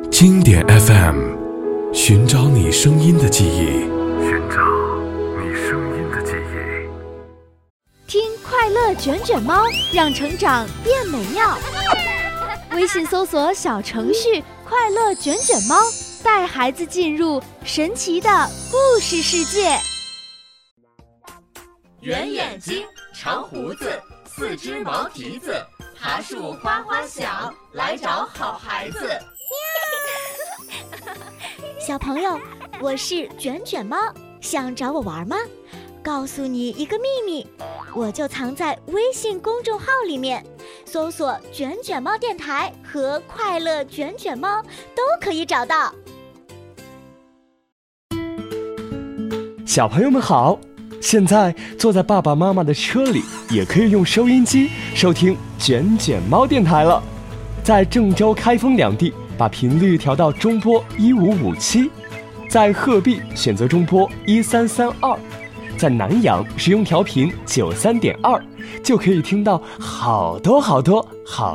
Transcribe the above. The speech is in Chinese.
经典 FM， 寻找你声音的记忆， 听快乐卷卷猫，让成长变美妙。微信搜索小程序快乐卷卷猫，带孩子进入神奇的故事世界。 圆眼睛，长胡子，四只毛蹄子，爬树花花响，来找好孩子。 小朋友，我是卷卷猫，想找我玩吗？告诉你一个秘密，我就藏在微信公众号里面，搜索卷卷猫电台和快乐卷卷猫都可以找到。 小朋友们好，现在坐在爸爸妈妈的车里，也可以用收音机收听卷卷猫电台了。在郑州、开封两地把频率调到中波1557，在鹤壁选择中波1332，在南阳使用调频93.2，就可以听到好多好